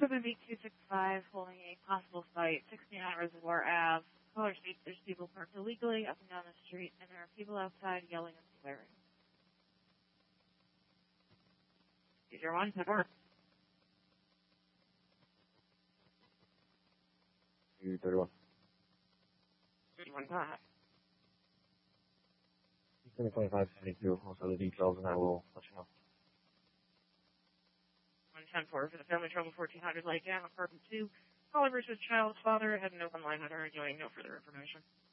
Pacific 265 holding a possible fight, 69 Reservoir Ave. Caller states there's people parked illegally up and down the street, and there are people outside yelling and swearing. Is your one pepper? 31. 31 5. 2572, also the details, and I will let you know. 110 for the family trouble 1400 Lake Ave, apartment 2. Caller versus child's father had an open line with her, enjoying no further information.